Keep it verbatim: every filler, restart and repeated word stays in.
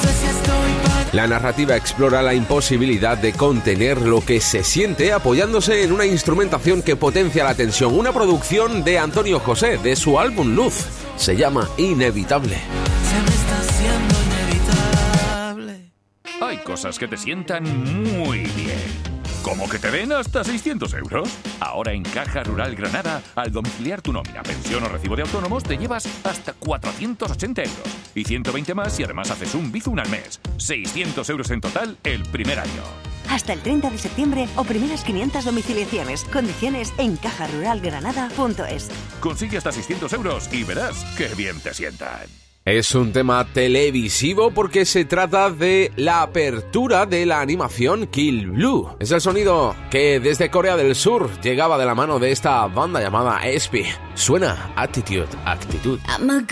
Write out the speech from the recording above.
La narrativa explora la imposibilidad de contener lo que se siente apoyándose en una instrumentación que potencia la tensión. Una producción de Antonio José, de su álbum Luz. Se llama Inevitable. Se me está haciendo inevitable. Hay cosas que te sientan muy bien. ¿Cómo que te den hasta seiscientos euros? Ahora en Caja Rural Granada, al domiciliar tu nómina, pensión o recibo de autónomos, te llevas hasta cuatrocientos ochenta euros. Y ciento veinte más si además haces un Bizum al mes. seiscientos euros en total el primer año. Hasta el treinta de septiembre o primeras quinientas domiciliaciones. Condiciones en caja rural granada punto es. Consigue hasta seiscientos euros y verás qué bien te sientan. Es un tema televisivo porque se trata de la apertura de la animación Kill Blue. Es el sonido que desde Corea del Sur llegaba de la mano de esta banda llamada S P. Suena Attitude, actitud. I'm a